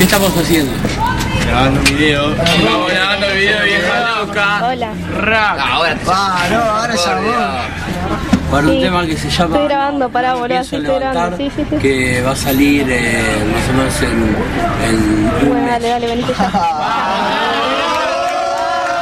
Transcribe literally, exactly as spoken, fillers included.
¿Qué estamos haciendo? Grabando un video. Estamos grabando el video, vieja loca. Hola. Rap. Ahora ah, no, ahora ya vos. Para un Sí, tema que se llama... estoy grabando, pará, boludo, Pienso sí, estoy levantar, grabando, sí, sí, sí. que va a salir eh, más o menos en... en un Bueno, mes. dale, dale, venite ya.